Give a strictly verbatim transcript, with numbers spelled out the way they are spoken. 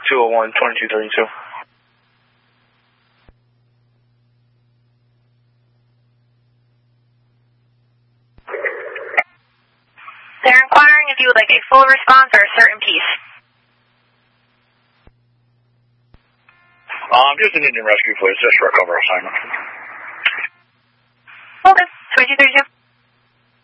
two oh one, twenty-two thirty-two. They're inquiring if you would like a full response or a certain piece. Um, just an Indian rescue, please, just for a cover assignment. Okay, twenty-two thirty-two.